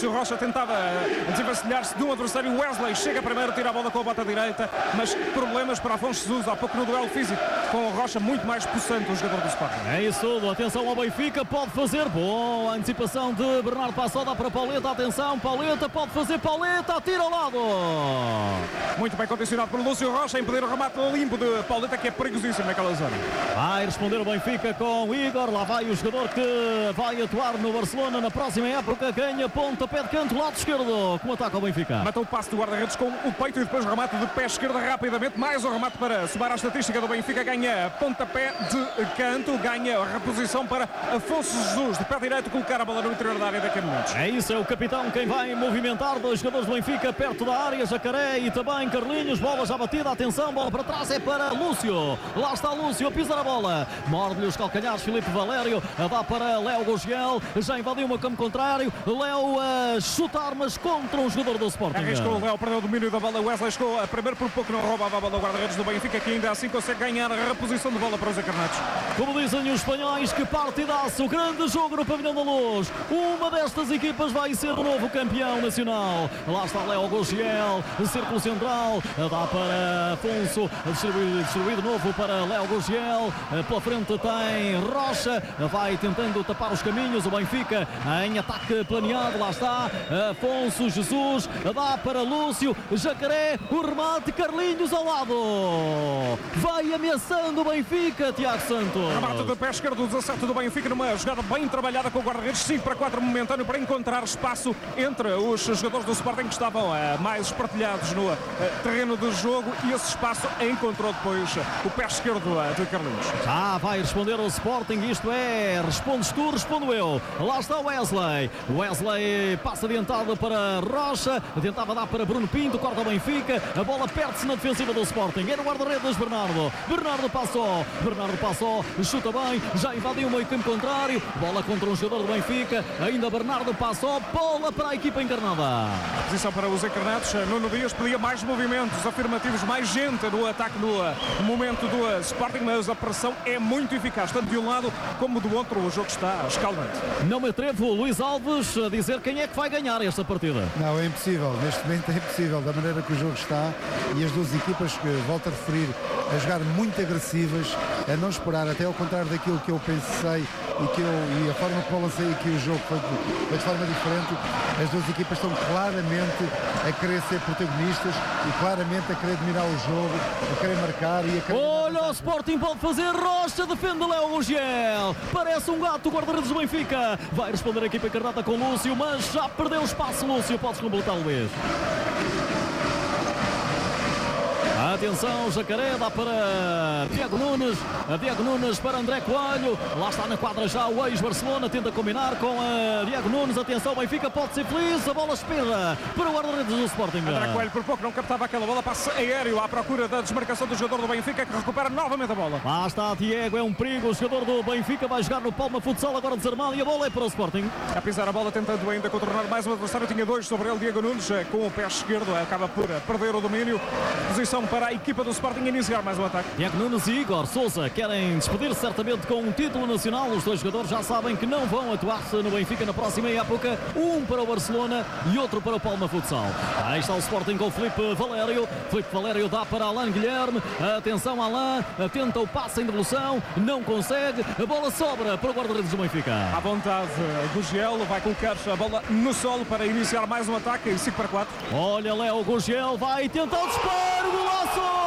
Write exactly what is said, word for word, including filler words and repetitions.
Lúcio Rocha tentava desenvencilhar-se de um adversário. Wesley chega primeiro, tira a bola com a bota direita, mas problemas para Afonso Jesus há pouco no duelo físico com o Rocha, muito mais possante o jogador do Sporting. É isso tudo, atenção ao Benfica, pode fazer, bom, a antecipação de Bernardo Passó, dá para Pauleta, atenção, Pauleta, pode fazer, Pauleta, tira ao lado. Muito bem condicionado por Lúcio Rocha, impedir o remate limpo de Pauleta, que é perigosíssimo naquela zona. Vai responder o Benfica com Igor, lá vai o jogador que vai atuar no Barcelona na próxima época, ganha pontapé de canto, lado esquerdo, como ataca o Benfica. Matou o passe do guarda-redes com o peito e depois o remate de pé esquerdo rapidamente, mais um remate para somar a estatística do Benfica, ganha pontapé de canto, ganha a reposição para Afonso Jesus, de pé direito, colocar a bola no interior da área daqui a minutos. É isso, é o capitão quem vai movimentar, dois jogadores do Benfica perto da área, Jacaré e também Carlinhos, bola já batida, atenção, bola para trás, é para Lúcio, lá está Lúcio a pisar a bola, morde-lhe os calcanhares, Filipe Valério, dá para Léo Gurgel, já invadiu o campo contrário, Léo a chutar, mas contra um jogador do Sporting. Arriscou o Léo, perdeu o domínio da bola, Wesley chegou a primeiro, por pouco não roubava a bola do guarda-redes do Benfica, que ainda assim consegue ganhar a reposição de bola para os encarnados. Como dizem os espanhóis, que partidaço, grande jogo no Pavilhão da Luz, uma destas equipas vai ser o novo campeão nacional. Lá está Léo Gurgel, círculo central, dá para Afonso, distribuído, distribuído novo para Léo Gurgel, pela frente tem Rocha, vai tentando tapar os caminhos, o Benfica em ataque planeado, lá está Afonso Jesus, dá para Lúcio, Jacaré, o remate, Carlinhos ao lado, vai ameaçando o Benfica, Tiago Santos. Remate de pé esquerdo, dezassete do Benfica, numa jogada bem trabalhada com o guarda-redes, cinco para quatro momentâneo, para encontrar espaço entre os jogadores do Sporting que estavam uh, mais espartilhados no uh, terreno de jogo, e esse espaço encontrou depois uh, o pé esquerdo uh, de Carlinhos. Já vai responder ao Sporting, isto é, respondes tu, respondo eu. Lá está Wesley, Wesley passa adiantado para Rocha, tentava dar para Bruno Pinto, corta o Benfica, a bola perde-se na defensiva do Sporting, era o guarda-redes Bernardo, Bernardo passou, Bernardo passou, chuta bem, já invadiu o meio campo contrário, bola contra um jogador do Benfica, ainda Bernardo passou, bola para a equipa encarnada. Posição para os encarnados, Nuno Dias pedia mais movimentos afirmativos, mais gente no ataque no, no momento do Sporting, mas a pressão é muito eficaz, tanto de um lado como do outro, o jogo está escaldante. Não me atrevo, Luís Alves, a dizer quem é que vai ganhar esta partida. Não, é impossível, neste momento é impossível, da maneira que o jogo está, e as duas equipas, que volto a referir, a jogar muito agressivas, a não esperar, até ao contrário daquilo que eu pensei e, que eu, e a forma como eu lancei aqui o jogo foi de, foi de forma diferente. As duas equipas estão claramente a querer ser protagonistas e claramente a querer dominar o jogo, a querer marcar e a querer... Olha, o Sporting pode fazer, Rocha defende Léo Gurgel, parece um gato, o guarda-redes do Benfica, vai responder a equipa encarnada com Lúcio, mas já perdeu o espaço, Lúcio, podes completar, Luís. Atenção, Jacaré, dá para Diego Nunes, a Diego Nunes para André Coelho, lá está na quadra já o ex-Barcelona, tenta combinar com a Diego Nunes, atenção, Benfica pode ser feliz, a bola espera para o guarda-redes do Sporting. André Coelho por pouco não captava aquela bola, passe aéreo à procura da desmarcação do jogador do Benfica, que recupera novamente a bola. Lá está Diego, é um perigo, o jogador do Benfica vai jogar no Palma Futsal, agora desarmado, e a bola é para o Sporting. A pisar a bola, tentando ainda contornar mais um adversário, tinha dois sobre ele, Diego Nunes, com o pé esquerdo, acaba por perder o domínio, posição para a equipa do Sporting iniciar mais um ataque. Diego Nunes e Igor Sousa querem despedir-se certamente com um título nacional. Os dois jogadores já sabem que não vão atuar-se no Benfica na próxima época. Um para o Barcelona e outro para o Palma Futsal. Aí está o Sporting com o Filipe Valério. Filipe Valério dá para Alain Guilherme. Atenção, Alain. Tenta o passe em devolução. Não consegue. A bola sobra para o guarda-redes do Benfica. À vontade, Gurgel vai colocar a bola no solo para iniciar mais um ataque. cinco para quatro. Olha, Léo Gurgel vai tentar o disparo. Golaço!